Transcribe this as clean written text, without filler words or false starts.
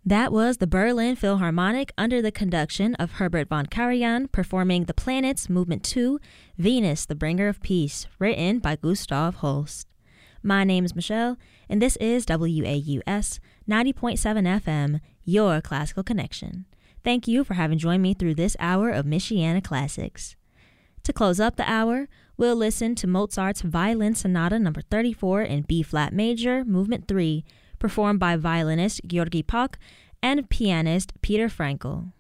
That was the Berlin Philharmonic under the conduction of Herbert von Karajan performing The Planets Movement 2, Venus, the Bringer of Peace, written by Gustav Holst. My name is Michelle, and this is WAUS 90.7 FM, your classical connection. Thank you for having joined me through this hour of Michiana Classics. To close up the hour, we'll listen to Mozart's Violin Sonata No. 34 in B-flat major, Movement 3, performed by violinist György Pak and pianist Peter Frankel.